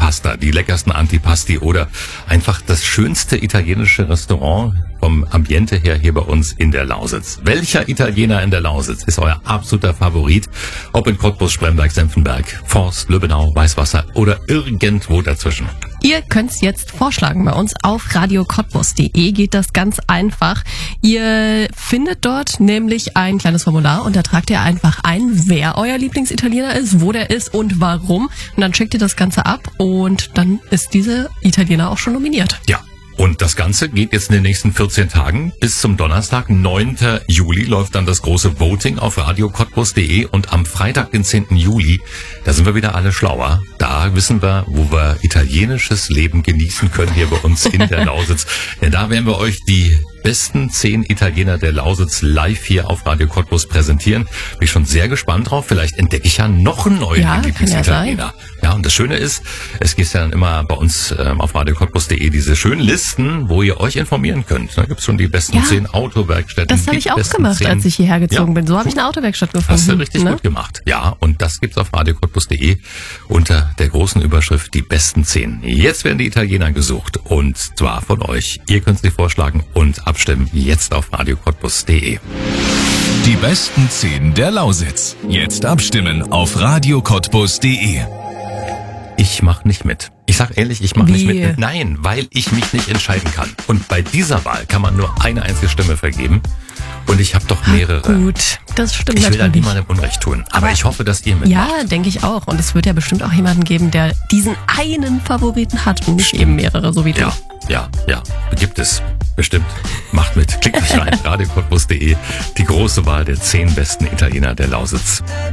Pasta, die leckersten Antipasti oder einfach das schönste italienische Restaurant vom Ambiente her hier bei uns in der Lausitz. Welcher Italiener in der Lausitz ist euer absoluter Favorit? Ob in Cottbus, Spremberg, Senftenberg, Forst, Lübbenau, Weißwasser oder irgendwo dazwischen? Ihr könnt's jetzt vorschlagen bei uns auf radiocottbus.de geht das ganz einfach. Ihr findet dort nämlich ein kleines Formular und da tragt ihr einfach ein, wer euer Lieblingsitaliener ist, wo der ist und warum. Und dann schickt ihr das Ganze ab und dann ist dieser Italiener auch schon nominiert. Ja. Und das Ganze geht jetzt in den nächsten 14 Tagen. Bis zum Donnerstag, 9. Juli, läuft dann das große Voting auf radiocottbus.de und am Freitag, den 10. Juli, da sind wir wieder alle schlauer. Da wissen wir, wo wir italienisches Leben genießen können hier bei uns in der Lausitz. Denn da werden wir euch die besten 10 Italiener der Lausitz live hier auf Radio Cottbus präsentieren. Bin ich schon sehr gespannt drauf. Vielleicht entdecke ich ja noch einen neuen Lieblingsitaliener. Ja, und das Schöne ist, es gibt ja dann immer bei uns auf radiocottbus.de diese schönen Listen, wo ihr euch informieren könnt. Da gibt's schon die besten 10 Autowerkstätten. Das habe ich auch gemacht, als ich hierher gezogen bin. So habe ich eine Autowerkstatt gefunden. Hast du richtig gut gemacht. Ja, und das gibt's auf radiocottbus.de unter der großen Überschrift die besten 10. Jetzt werden die Italiener gesucht und zwar von euch. Ihr könnt sie vorschlagen und abstimmen jetzt auf radiocottbus.de. Die besten 10 der Lausitz. Jetzt abstimmen auf radiocottbus.de. Ich mach nicht mit. Ich sag ehrlich, ich mach nicht mit. Nein, weil ich mich nicht entscheiden kann. Und bei dieser Wahl kann man nur eine einzige Stimme vergeben. Und ich habe doch mehrere. Gut, das stimmt natürlich. Ich will da niemandem Unrecht tun. Aber ich hoffe, dass ihr mitmacht. Ja, denke ich auch. Und es wird ja bestimmt auch jemanden geben, der diesen einen Favoriten hat und nicht eben mehrere, so wie du. Ja. Gibt es. Bestimmt. Macht mit. Klickt nicht rein. radiocottbus.de. Die große Wahl der 10 besten Italiener der Lausitz.